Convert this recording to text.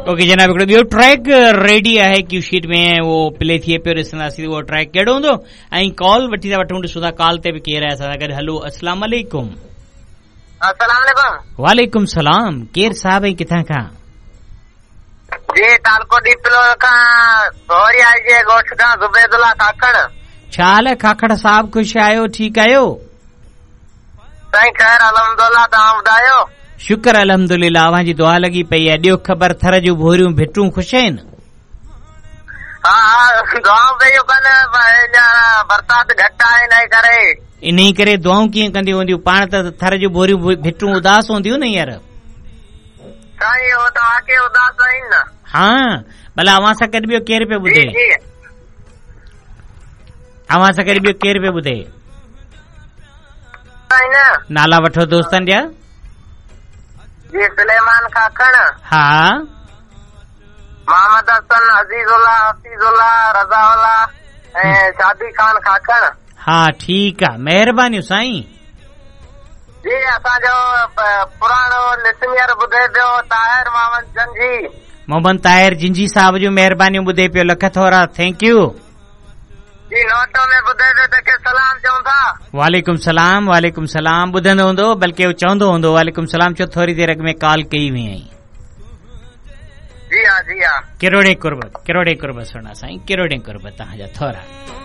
Okay जनाब, हिकिड़ो ॿियो ट्रैक रेडी आहे क्यू शीट में, उहो प्ले थिए पियो, ॾिसंदासीं उहो ट्रैक कहिड़ो हूंदो। ऐं कॉल वठी था वठूं, ॾिसो था कॉल ते बि केरु आहे असां सां गॾु। हलो, अस्सलाम वालेकुम। वालेकुम सलाम, केरु साहब ऐं किथां खां? जी, तालको डीपलो खां भोरिया जे गोठ खां ज़ुबैदुल्ला काकड़। छा हाल आहे काकड़ साहब, ख़ुशि आहियो, ठीकु आहियो? साईं ख़ैर अलहमदुलिल्लाह, तव्हां ॿुधायो? शुक्र अल्हम्दुलिल्लाह, अव्हां जी दुआ लॻी पई आहे। ॾियो ख़बर, थर जूं भोरियूं भिटूं ख़ुशि आहिनि? हा दुआऊं कयूं कनि, बरसात घटि आहे हिन करे। इन करे दुआऊं कीअं कंदियूं हूंदियूं? पाण त थर जूं भोरियूं भिटूं उदास हूंदियूं न यार। साईं हो तव्हांखे उदास आहिनि न। हा भला, अव्हां सां गॾु ॿियो केरु पियो ॿुधे? अव्हां सां गॾु ॿियो केरु पियो ॿुधे? नाला वठो दोस्तनि जा। जी, सुलेमान काकड़। हा, मोहम्मद हसन, अजीजुल्ला, हफीजुल्ला, रज़ाउल्ला ऐं शादी खान काकड़। हा ठीकु आहे, महिरबानियूं साईं। जी, असांजो पुराणो लिसनियर ॿुधे पियो ताहिर मोहम्मद ताहिर जिंजी साहब जूं महिरबानियूं ॿुधे पियो, लख थोरा थैंक यू। जी, नोटो में ॿुधे पियो त के सलाम चऊं था। वालेकुम सलाम, वालेकुम सलाम ॿुधंदो हूंदो, बल्कि हू चवंदो हूंदो वालेकुम सलाम, छो थोरी देर अॻु में कॉल कई हुई। जी हा, जी हा। किरोड़े कुर्ब, किरोड़े कुर्ब सुना साईं, किरोड़े कुर्ब तव्हांजा थोरा।